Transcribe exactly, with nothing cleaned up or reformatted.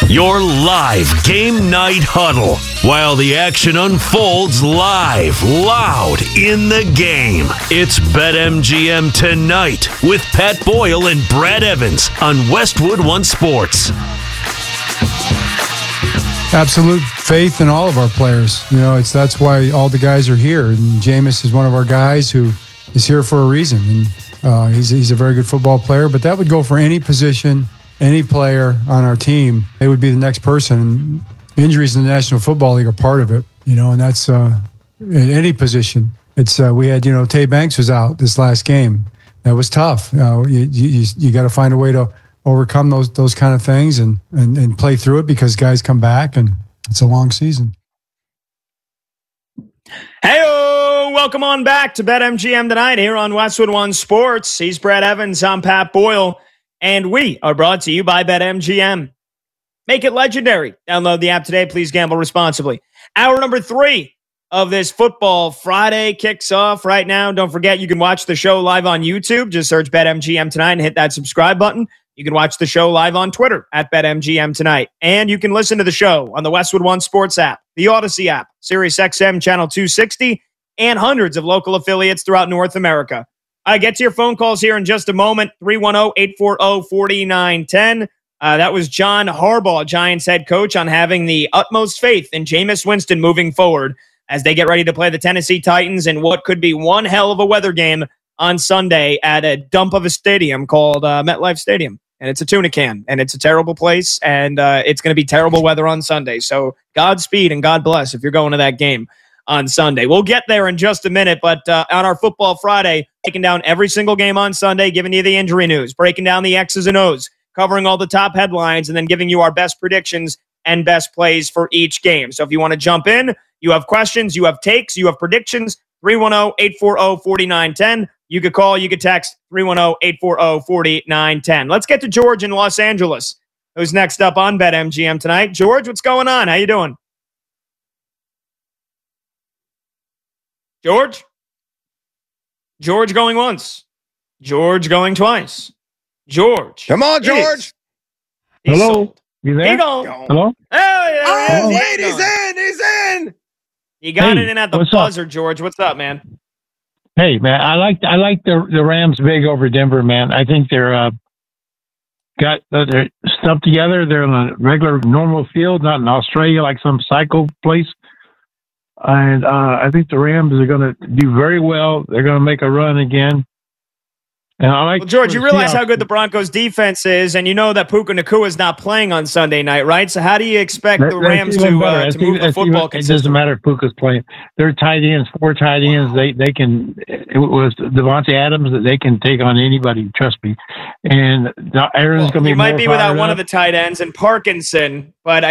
Your live game night huddle while the action unfolds live, loud in the game. It's BetMGM Tonight with Pat Boyle and Brad Evans on Westwood One Sports. Absolute faith in all of our players. You know, it's that's why all the guys are here. And Jameis is one of our guys who is here for a reason. And uh, he's he's a very good football player. But that would go for any position, any player on our team. They would be the next person. And injuries in the National Football League are part of it. You know, and that's uh, in any position. It's uh, we had you know Tay Banks was out this last game. That was tough. Uh, you you, you got to find a way to overcome those those kind of things and, and and play through it because guys come back and it's a long season. Hey, welcome on back to BetMGM Tonight here on Westwood One Sports. He's Brad Evans, I'm Pat Boyle, and we are brought to you by BetMGM. Make it legendary. Download the app today. Please gamble responsibly. Hour number three of this Football Friday kicks off right now. Don't forget, you can watch the show live on YouTube. Just search BetMGM Tonight and hit that subscribe button. You can watch the show live on Twitter at BetMGM Tonight. And you can listen to the show on the Westwood One Sports app, the Odyssey app, SiriusXM Channel two sixty, and hundreds of local affiliates throughout North America. I get to your phone calls here in just a moment. three one zero, eight four zero, four nine one zero. Uh, that was John Harbaugh, Giants head coach, on having the utmost faith in Jameis Winston moving forward as they get ready to play the Tennessee Titans in what could be one hell of a weather game on Sunday at a dump of a stadium called uh, MetLife Stadium. And it's a tuna can, and it's a terrible place, and uh, it's going to be terrible weather on Sunday. So Godspeed and God bless if you're going to that game on Sunday. We'll get there in just a minute, but uh, on our Football Friday, breaking down every single game on Sunday, giving you the injury news, breaking down the X's and O's, covering all the top headlines, and then giving you our best predictions and best plays for each game. So if you want to jump in, you have questions, you have takes, you have predictions, three one zero, eight four zero, four nine one zero. You could call, you could text three one zero, eight four zero, four nine one zero. Let's get to George in Los Angeles, who's next up on BetMGM Tonight. George, what's going on? How you doing? George? George going once. George going twice. George. Come on, George. Hello. Sold. You there? He gone. Hello? Hey, Oh, hey, wait, he's in. He's in. You got Hey, it in at the what's buzzer, George. What's up, man? Hey, man, I like I like the the Rams big over Denver, man. I think they're uh, got their stuff together. They're on a regular, normal field, not in Australia like some psycho place. And uh, I think the Rams are going to do very well. They're going to make a run again. And I like Well, George, you realize how good the the Broncos defense is, and you know that Puka Nacua is not playing on Sunday night, right? So how do you expect the Rams to, uh, to move the football It consistently? doesn't matter if Puka's playing. They're tight ends, four tight ends. They they can. It was Devontae Adams that they can take on anybody. Trust me. And Aaron's Well, going to be. you might more be without fired one up. of the tight ends and Parkinson, but